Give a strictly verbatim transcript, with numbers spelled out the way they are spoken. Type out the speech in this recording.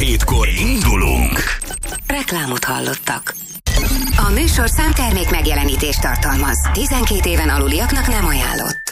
Hétkor indulunk. Reklámot hallottak. A műsor számtermék megjelenítést tartalmaz. tizenkét éven aluliaknak nem ajánlott.